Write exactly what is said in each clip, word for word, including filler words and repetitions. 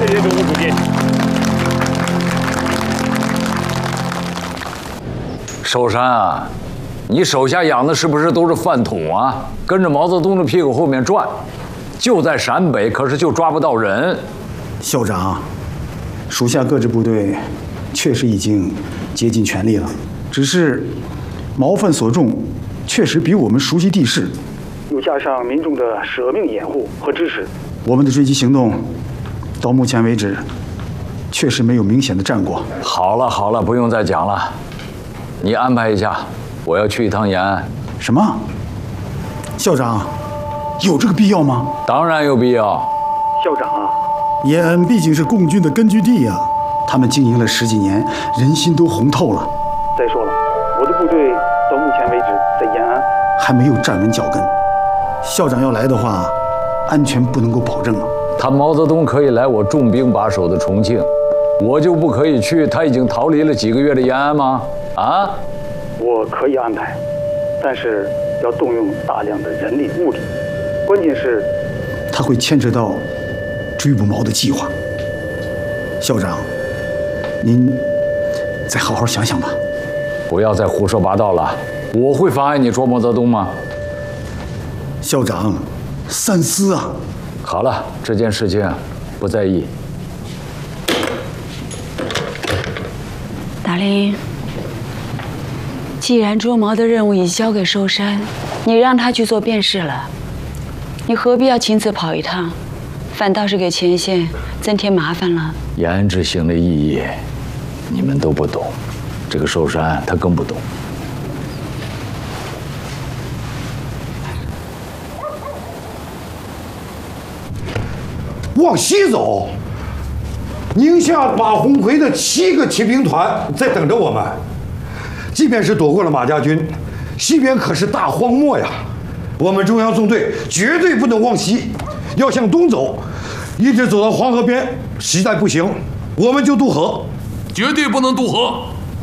谢谢总务书记。 寿山啊，你手下养的是不是都是饭桶啊？跟着毛泽东的屁股后面转，就在陕北，可是就抓不到人。 校长，属下各支部队确实已经竭尽全力了，只是毛犯所中，确实比我们熟悉地势，又加上民众的舍命掩护和支持，我们的追击行动到目前为止确实没有明显的战果。 好了好了，不用再讲了，你安排一下，我要去一趟延安。 什么？校长，有这个必要吗？ 当然有必要。 校长啊，延安毕竟是共军的根据地呀、啊，他们经营了十几年，人心都红透了。再说了，我的部队到目前为止在延安还没有站稳脚跟。校长要来的话，安全不能够保证啊。 他毛泽东可以来我重兵把守的重庆，我就不可以去他已经逃离了几个月的延安吗？啊？ 我可以安排，但是要动用大量的人力物力，关键是他会牵扯到追捕毛的计划。校长，您再好好想想吧。 不要再胡说八道了，我会妨碍你捉毛泽东吗？ 校长，三思啊！ 好了，这件事情不在意。 达令，既然捉毛的任务已交给寿山，你让他去做便是了，你何必要亲自跑一趟，反倒是给前线增添麻烦了。 延安之行的意义，你们都不懂，这个寿山他更不懂。 往西走，宁夏马鸿逵的七个骑兵团在等着我们。即便是躲过了马家军，西边可是大荒漠呀。我们中央纵队绝对不能往西，要向东走，一直走到黄河边。实在不行，我们就渡河。 绝对不能渡河！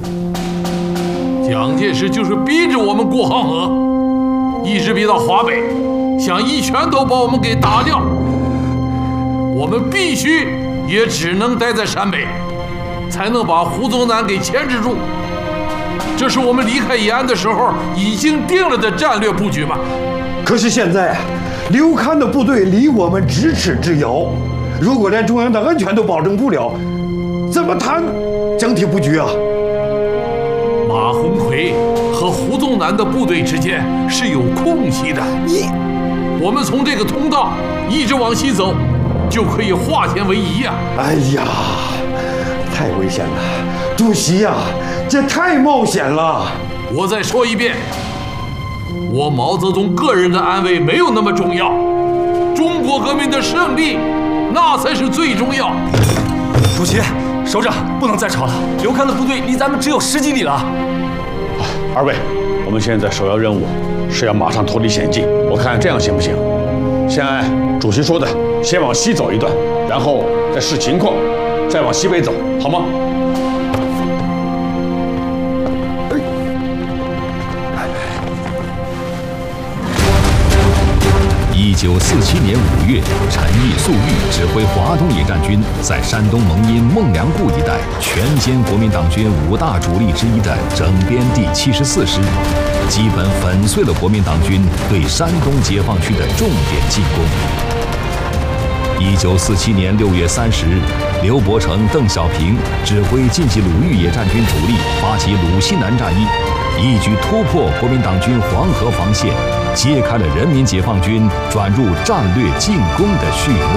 蒋介石就是逼着我们过黄河，一直逼到华北，想一拳头把我们给打掉。我们必须也只能待在陕北，才能把胡宗南给牵制住。这是我们离开延安的时候已经定了的战略布局嘛。 可是现在，刘戡的部队离我们咫尺之遥，如果连中央的安全都保证不了，怎么谈整体布局啊？ 马鸿逵和胡宗南的部队之间是有空隙的， 你， 我们从这个通道一直往西走，就可以化险为夷呀！ 哎呀，太危险了，主席呀、啊，这太冒险了。 我再说一遍，我毛泽东个人的安危没有那么重要，中国革命的胜利那才是最重要。 主席，首长不能再吵了，刘戡的部队离咱们只有十几里了。 二位，我们现在首要任务是要马上脱离险境，我看这样行不行？先按主席说的，先往西走一段，然后再视情况，再往西北走，好吗？ 一九四七年五月，陈毅、粟裕指挥华东野战军在山东蒙阴孟良崮一带全歼国民党军五大主力之一的整编第七十四师，基本粉碎了国民党军对山东解放区的重点进攻。一九四七年六月三十日，刘伯承、邓小平指挥晋冀鲁豫野战军主力发起鲁西南战役，一举突破国民党军黄河防线，揭开了人民解放军转入战略进攻的序幕。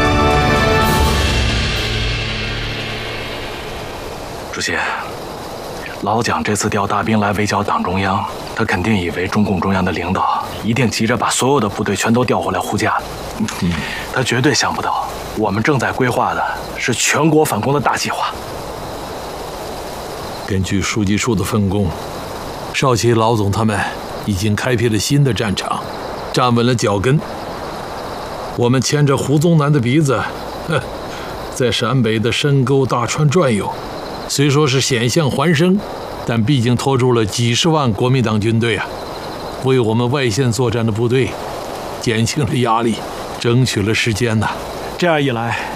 主席，老蒋这次调大兵来围剿党中央，他肯定以为中共中央的领导一定急着把所有的部队全都调回来护驾。嗯，他绝对想不到，我们正在规划的是全国反攻的大计划。 根据书记处的分工，少奇、老总他们已经开辟了新的战场，站稳了脚跟。我们牵着胡宗南的鼻子，呵，在陕北的深沟大川转悠，虽说是险象环生，但毕竟拖住了几十万国民党军队啊，为我们外线作战的部队减轻了压力，争取了时间呐。 这样一来，